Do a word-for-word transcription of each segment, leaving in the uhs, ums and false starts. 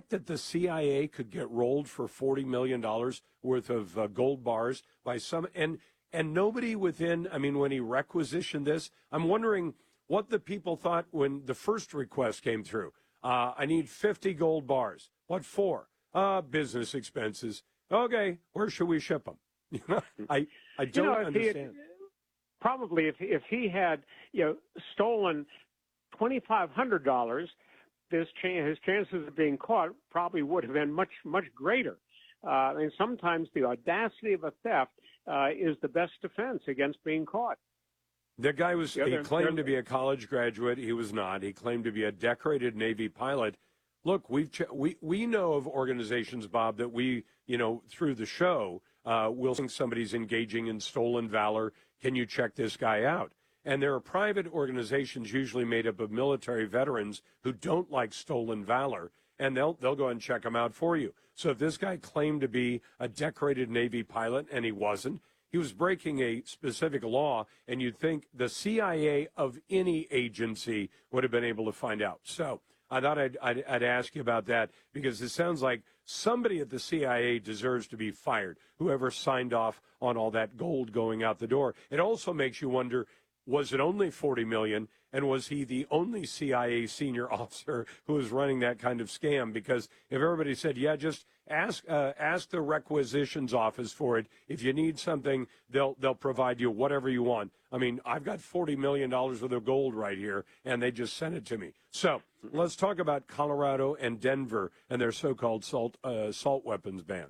that the C I A could get rolled for forty million dollars worth of uh, gold bars by some, and and nobody within, I mean, when he requisitioned this, I'm wondering what the people thought when the first request came through. Uh, I need fifty gold bars. What for? Uh, business expenses. Okay, where should we ship them? You know, I, I don't you know, understand. He had, probably if, if he had, you know, stolen twenty-five hundred dollars, this ch- his chances of being caught probably would have been much, much greater. Uh, and sometimes the audacity of a theft uh, is the best defense against being caught. The guy was, Yeah, he they're- claimed they're- to be a college graduate. He was not. He claimed to be a decorated Navy pilot. Look, we've ch- we we know of organizations, Bob, that we, you know, through the show, uh, will think somebody's engaging in stolen valor. Can you check this guy out? And there are private organizations usually made up of military veterans who don't like stolen valor, and they'll they'll go and check them out for you. So if this guy claimed to be a decorated Navy pilot and he wasn't, he was breaking a specific law, and you'd think the C I A of any agency would have been able to find out. So I thought I'd, I'd, I'd ask you about that, because it sounds like somebody at the C I A deserves to be fired, whoever signed off on all that gold going out the door. It also makes you wonder, was it only forty million dollars, and was he the only C I A senior officer who was running that kind of scam? Because if everybody said, yeah, just ask uh, ask the requisitions office for it. If you need something, they'll they'll provide you whatever you want. I mean, I've got forty million dollars worth of gold right here, and they just sent it to me. So let's talk about Colorado and Denver and their so-called salt, uh, assault weapons ban.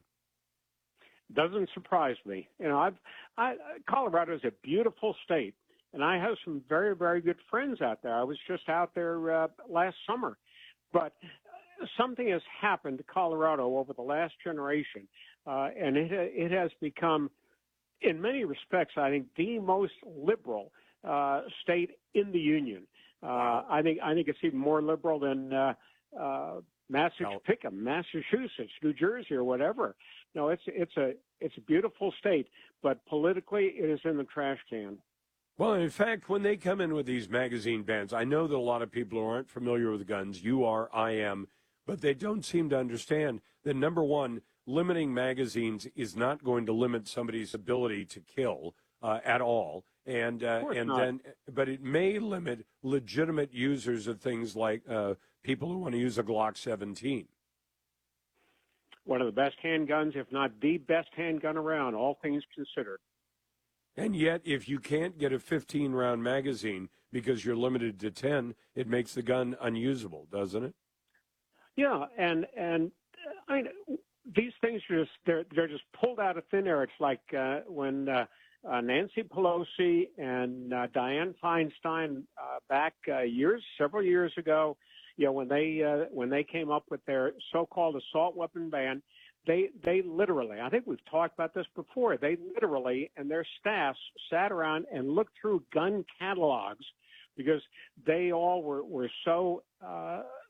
Doesn't surprise me. You know, I've I, Colorado is a beautiful state, and I have some very, very good friends out there. I was just out there uh, last summer, but something has happened to Colorado over the last generation, uh, and it it has become, in many respects, I think, the most liberal uh, state in the union. Uh, I think I think it's even more liberal than uh, uh, Massachusetts, pick 'em, Massachusetts, New Jersey, or whatever. No, it's it's a it's a beautiful state, but politically, it is in the trash can. Well, in fact, when they come in with these magazine bans, I know that a lot of people who aren't familiar with guns, you are, I am, but they don't seem to understand that, number one, limiting magazines is not going to limit somebody's ability to kill uh, at all. And uh, and not. then, but it may limit legitimate users of things like uh, people who want to use a Glock seventeen. One of the best handguns, if not the best handgun around, all things considered. And yet, if you can't get a fifteen round magazine because you're limited to ten, it makes the gun unusable, doesn't it? Yeah, and and uh, I mean, these things are just they're they're just pulled out of thin air. It's like uh, when uh, uh, Nancy Pelosi and uh, Dianne Feinstein uh, back uh, years, several years ago, you know, when they uh, when they came up with their so-called assault weapon ban, they they literally, I think we've talked about this before, they literally and their staffs sat around and looked through gun catalogs because they all were were so uh,